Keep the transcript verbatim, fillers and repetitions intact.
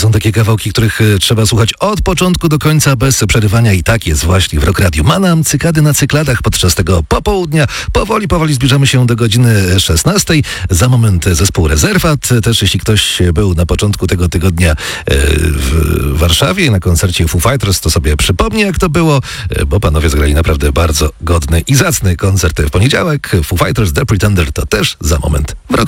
są takie kawałki, których trzeba słuchać od początku do końca bez przerywania i tak jest właśnie w Rock Radio. Manam, cykady na cykladach podczas tego popołudnia. Powoli, powoli zbliżamy się do godziny szesnastej. Za moment zespół Rezerwat. Też jeśli ktoś był na początku tego tygodnia w Warszawie na koncercie Foo Fighters, to sobie przypomni, jak to było, bo panowie zagrali naprawdę bardzo godny i zacny koncert w poniedziałek. Foo Fighters, The Pretender to też za moment w Rock